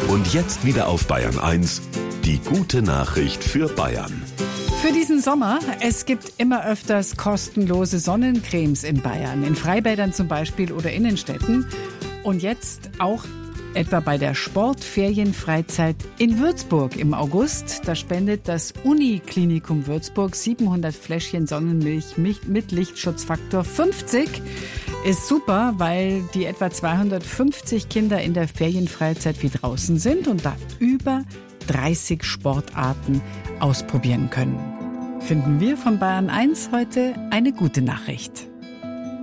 Und jetzt wieder auf Bayern 1, die gute Nachricht für Bayern. Für diesen Sommer, es gibt immer öfters kostenlose Sonnencremes in Bayern, in Freibädern zum Beispiel oder Innenstädten. Und jetzt auch etwa bei der Sportferienfreizeit in Würzburg im August. Da spendet das Uniklinikum Würzburg 700 Fläschchen Sonnenmilch mit Lichtschutzfaktor 50. Ist super, weil die etwa 250 Kinder in der Ferienfreizeit wie draußen sind und da über 30 Sportarten ausprobieren können. Finden wir von Bayern 1 heute eine gute Nachricht.